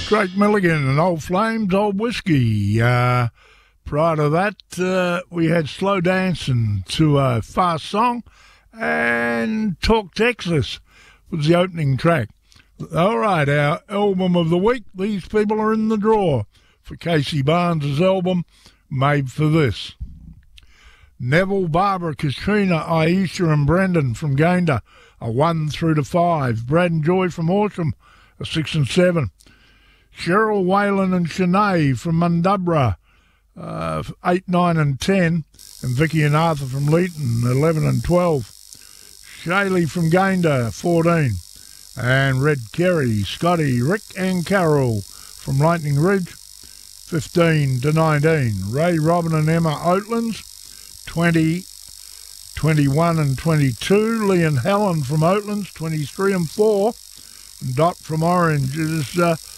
Drake Milligan and Old Flames, Old Whiskey. Prior to that, we had Slow Dancing to a Fast Song, and Talk Texas was the opening track. All right, our album of the week. These people are in the draw for Casey Barnes' album, Made for This. Neville, Barbara, Katrina, Aisha and Brendan from Gayndah, a 1 through to 5. Brad and Joy from Horsham, a 6 and 7. Cheryl, Waylon and Shanae from Mundubra, 8, 9 and 10. And Vicky and Arthur from Leeton, 11 and 12. Shaylee from Gayndah, 14. And Red Kerry, Scotty, Rick and Carol from Lightning Ridge, 15 to 19. Ray, Robin and Emma Oatlands, 20, 21 and 22. Lee and Helen from Oatlands, 23 and 4. And Dot from Orange is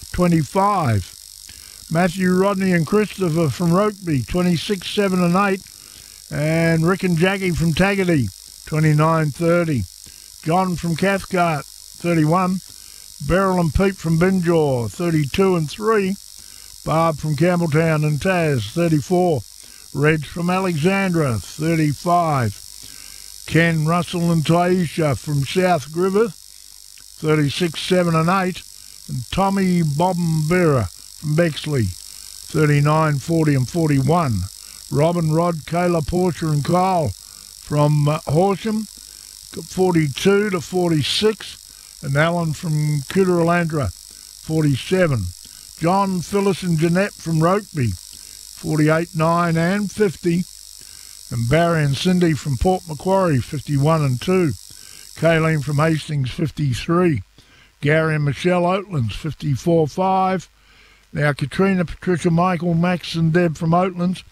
25. Matthew, Rodney and Christopher from Rokeby, 26, 7 and 8. And Rick and Jackie from Tagaty, 29, 30. John from Cathcart, 31. Beryl and Pete from Binjaw, 32 and 3. Barb from Campbelltown and Taz, 34. Reg from Alexandra, 35. Ken, Russell and Taisha from South Griffith, 36, 7 and 8. And Tommy, Bob and Vera from Bexley, 39, 40 and 41. Robin, Rod, Kayla, Portia and Kyle from Horsham, 42 to 46. And Alan from Cooterolandra, 47. John, Phyllis and Jeanette from Rokeby, 48, 9 and 50. And Barry and Cindy from Port Macquarie, 51 and 2. Kayleen from Hastings, 53. Gary and Michelle Oatlands, 54, 5. Now Katrina, Patricia, Michael, Max and Deb from Oatlands,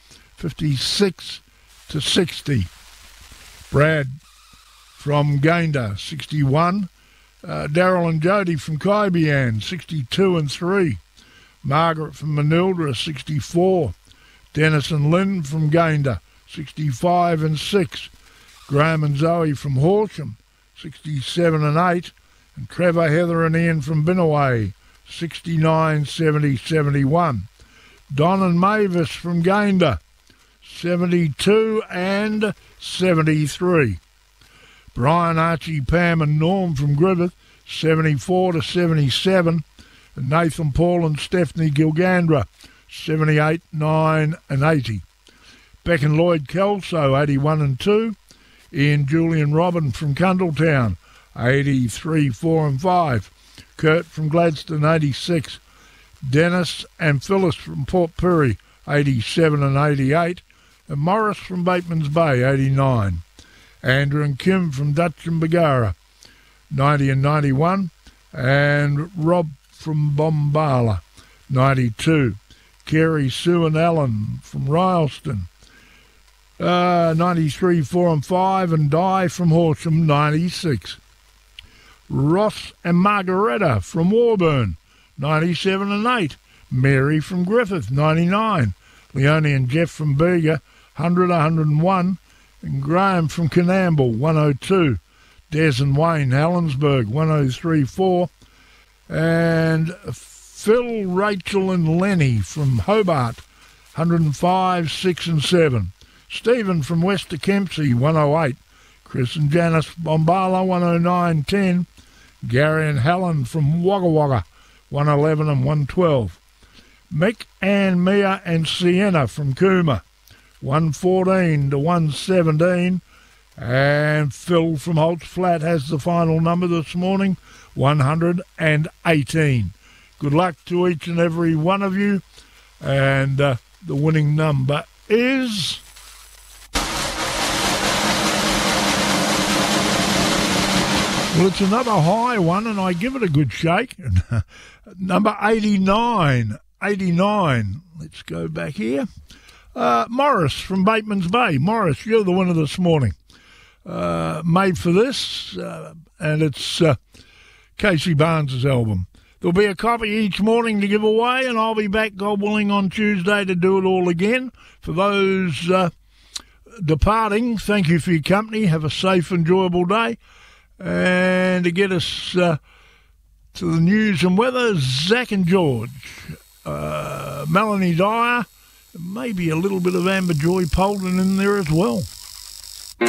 56 to 60. Brad from Gayndah, 61. Daryl and Jody from Kaibian, 62 and 3. Margaret from Manildra, 64. Dennis and Lynn from Gayndah, 65 and 6. Graham and Zoe from Horsham, 67 and 8. And Trevor, Heather and Ian from Binnaway, 69, 70, 71. Don and Mavis from Gayndah, 72 and 73. Brian, Archie, Pam and Norm from Griffith, 74 to 77. And Nathan, Paul and Stephanie Gilgandra, 78, 9 and 80. Beck and Lloyd Kelso, 81 and 2. Ian, Julian, Robin from Cundletown, 83, 4 and 5. Kurt from Gladstone, 86. Dennis and Phyllis from Port Pirie, 87 and 88. And Morris from Bateman's Bay, 89. Andrew and Kim from Dutch and Bagara, 90 and 91. And Rob from Bombala, 92. Kerry, Sue and Alan from Rylston, 93, 4 and 5. And Di from Horsham, 96. Ross and Margaretta from Warburn, 97 and 8. Mary from Griffith, 99. Leonie and Jeff from Bega, 100, 101. And Graham from Canamble, 102. Des and Wayne, Helensburgh, 103, 4. And Phil, Rachel and Lenny from Hobart, 105, 6 and 7. Stephen from Wester Kempsey, 108. Chris and Janice Bombala, 109, 10. Gary and Helen from Wagga Wagga, 111 and 112. Mick and Mia and Sienna from Cooma, 114 to 117. And Phil from Holt's Flat has the final number this morning, 118. Good luck to each and every one of you. And the winning number is... Well, it's another high one, and I give it a good shake. Number 89. 89. Let's go back here. Morris from Bateman's Bay. Morris, you're the winner this morning. Made for This, and it's Casey Barnes' album. There'll be a copy each morning to give away, and I'll be back, God willing, on Tuesday to do it all again. For those departing, thank you for your company. Have a safe, enjoyable day. And to get us To the news and weather, Zach and George, Melanie Dyer, maybe a little bit of Amber Joy Polden in there as well.